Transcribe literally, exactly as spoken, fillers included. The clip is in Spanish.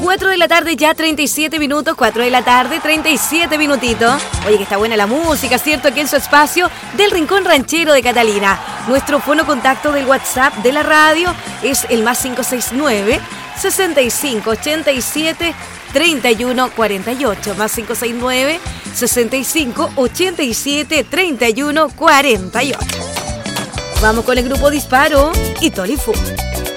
cuatro de la tarde ya treinta y siete minutos, cuatro de la tarde treinta y siete minutitos. Oye, que está buena la música, ¿cierto? Aquí en su espacio del Rincón Ranchero de Catalina. Nuestro fono contacto del WhatsApp de la radio es el más cinco seis nueve, sesenta y cinco, ochenta y siete, treinta y uno cuarenta y ocho, más cinco seis nueve, sesenta y cinco, ochenta y siete, treinta y uno cuarenta y ocho. Vamos con el grupo Disparo y Tolly Food.